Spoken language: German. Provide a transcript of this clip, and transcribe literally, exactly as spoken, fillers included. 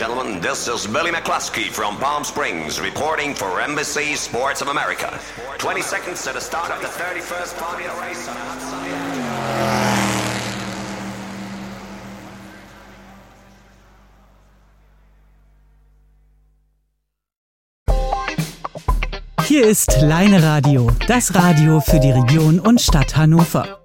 gentlemen, this is Billy McCluskey from Palm Springs reporting for Embassy Sports of America. twenty seconds to the start of the thirty-first Formula race on a hot sunny Hier ist Leine Radio, das Radio für die Region und Stadt Hannover.